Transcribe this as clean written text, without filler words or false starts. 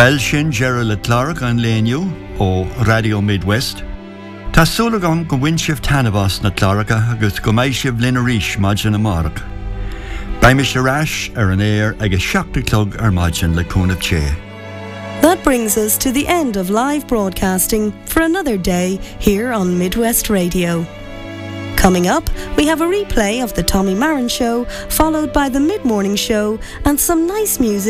Well sin Gerald le Clark an léniu ó Radio Midwest. Tá súlagam go bhain tanavas na Clarka agus go mbeidh sibh linn arís maidin na marach. Baim is arás an air agus seachta clog maidin le cúnamh ché. That brings us to the end of live broadcasting for another day here on Midwest Radio. Coming up, we have a replay of the Tommy Marin Show, followed by the Mid-Morning Show and some nice music